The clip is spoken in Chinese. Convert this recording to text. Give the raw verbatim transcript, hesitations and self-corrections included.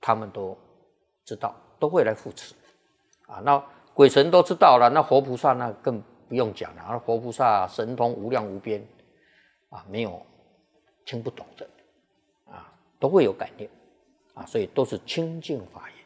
他们都知道，都会来扶持啊。那鬼神都知道了，那活菩萨那更不用讲了，那活菩萨神通无量无边啊，没有听不懂的啊，都会有感应啊，所以都是清净法言。